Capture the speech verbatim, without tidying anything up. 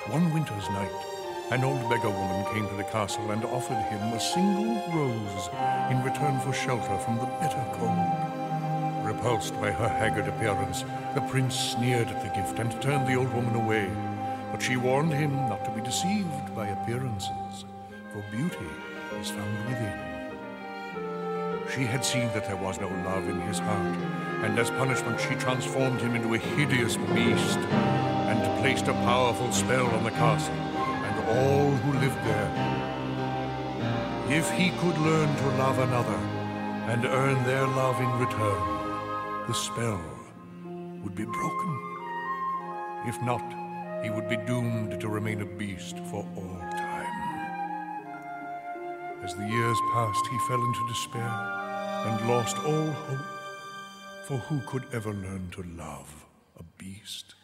One winter's night, an old beggar woman came to the castle and offered him a single rose in return for shelter from the bitter cold. Repulsed by her haggard appearance, the prince sneered at the gift and turned the old woman away. But she warned him not to be deceived by appearances, for beauty is found within. She had seen that there was no love in his heart, and as punishment she transformed him into a hideous beast and placed a powerful spell on the castle and all who lived there. If he could learn to love another and earn their love in return, the spell would be broken. If not, he would be doomed to remain a beast for all time. As the years passed, he fell into despair and lost all hope, for who could ever learn to love a beast?